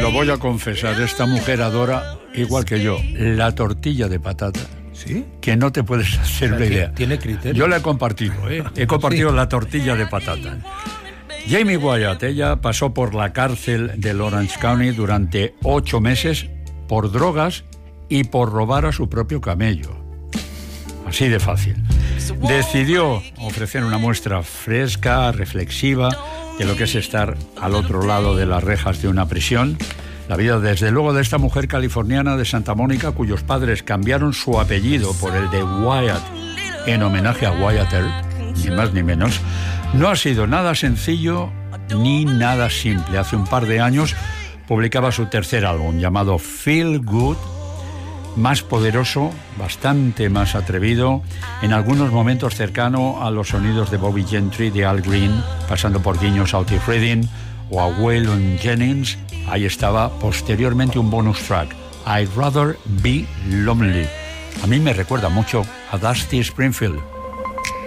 lo voy a confesar, esta mujer adora, igual que yo, la tortilla de patata. ¿Sí? Que no te puedes hacer una idea. Tiene criterio. Yo la he compartido, he compartido Sí. la tortilla de patata. Jamie Wyatt, ella pasó por la cárcel del Orange County durante 8 meses por drogas y por robar a su propio camello. Así de fácil. Decidió ofrecer una muestra fresca, reflexiva, de lo que es estar al otro lado de las rejas de una prisión. La vida, desde luego, de esta mujer californiana de Santa Mónica, cuyos padres cambiaron su apellido por el de Wyatt en homenaje a Wyatt Earp, ni más ni menos, no ha sido nada sencillo ni nada simple. Hace un par de años publicaba su tercer álbum, llamado Feel Good, más poderoso, bastante más atrevido, en algunos momentos cercano a los sonidos de Bobby Gentry, de Al Green, pasando por guiños a Otis Redding o a Waylon Jennings. Ahí estaba posteriormente un bonus track, I'd Rather Be Lonely. A mí me recuerda mucho a Dusty Springfield.